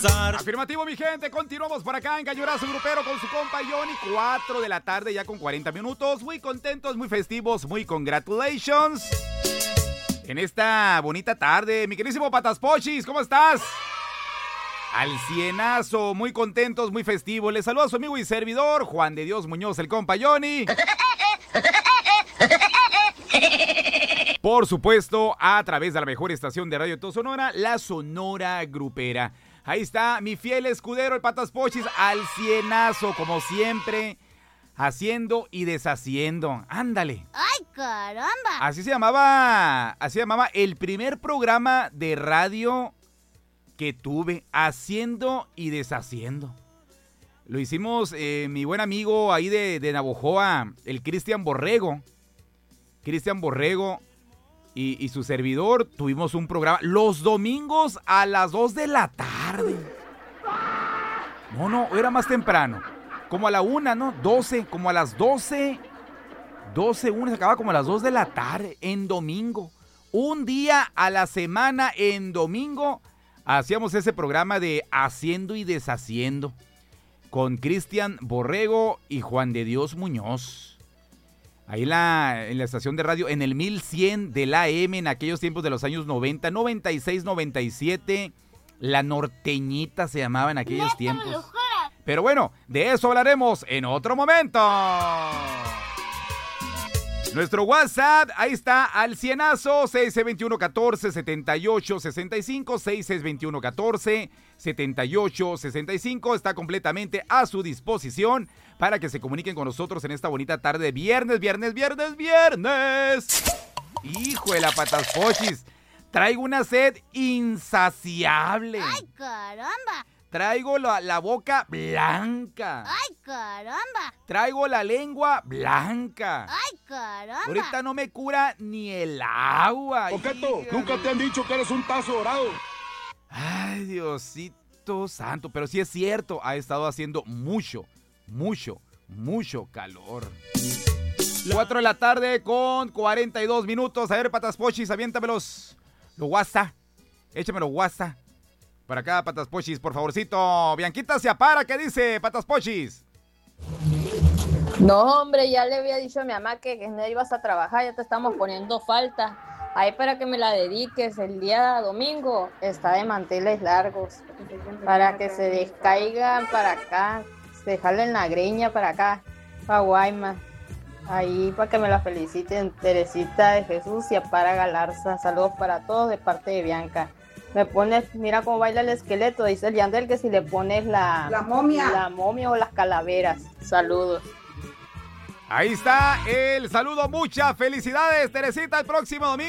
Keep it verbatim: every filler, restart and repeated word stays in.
Afirmativo, mi gente, continuamos por acá en Cañonazo Grupero con su compa Johnny, cuatro de la tarde ya con cuarenta minutos, muy contentos, muy festivos, muy congratulations. En esta bonita tarde, mi queridísimo Patas Pochis, ¿cómo estás? Al cienazo, muy contentos, muy festivos. Les saluda a su amigo y servidor, Juan de Dios Muñoz, el compa Johnny. Por supuesto, a través de la mejor estación de radio de todo Sonora, la Sonora Grupera. Ahí está mi fiel escudero, el Patas Pochis, al cienazo, como siempre, haciendo y deshaciendo. Ándale. ¡Ay, caramba! Así se llamaba, así se llamaba el primer programa de radio que tuve, haciendo y deshaciendo. Lo hicimos eh, mi buen amigo ahí de, de Navojoa, el Cristian Borrego. Cristian Borrego y, y su servidor tuvimos un programa los domingos a las dos de la tarde. No, no, era más temprano. Como a la una, ¿no? doce, como a las doce. doce, una, se acababa como a las dos de la tarde en domingo. Un día a la semana en domingo hacíamos ese programa de Haciendo y Deshaciendo con Cristian Borrego y Juan de Dios Muñoz. Ahí en la, en la estación de radio, en el mil cien de la A M, en aquellos tiempos de los años noventa, noventa y seis, noventa y siete. La Norteñita se llamaba en aquellos tiempos. Pero bueno, de eso hablaremos en otro momento. Nuestro WhatsApp, ahí está, al cienazo, seis seis dos uno, uno cuatro, siete ocho seis cinco, seis seis dos uno, uno cuatro, siete ocho seis cinco, está completamente a su disposición para que se comuniquen con nosotros en esta bonita tarde de viernes, viernes, viernes, viernes. Hijo de la Patas Pochis, traigo una sed insaciable. ¡Ay, caramba! Traigo la, la boca blanca. ¡Ay, caramba! Traigo la lengua blanca. ¡Ay, caramba! Ahorita no me cura ni el agua. Coqueto, nunca te han dicho que eres un tazo dorado. Ay, Diosito santo. Pero sí es cierto, ha estado haciendo mucho, mucho, mucho calor. cuatro de la tarde con cuarenta y dos minutos. A ver, Patas Pochis, aviéntamelos. Los WhatsApp. Échamelo WhatsApp. Para acá, Patas Pochis, por favorcito. Bianquita se apara, ¿qué dice, Patas Pochis? No, hombre, ya le había dicho a mi mamá que, que no ibas a trabajar, ya te estamos poniendo falta. Ahí para que me la dediques el día domingo, está de manteles largos, para que se descaigan para acá, se jalen la greña para acá, para Guaymas. Ahí para que me la feliciten, Teresita de Jesús y Apara Galarza. Saludos para todos de parte de Bianca. Me pones, mira cómo baila el esqueleto, dice el Yandel, que si le pones la... La momia. La momia o las calaveras. Saludos. Ahí está el saludo, muchas felicidades, Teresita, el próximo domingo.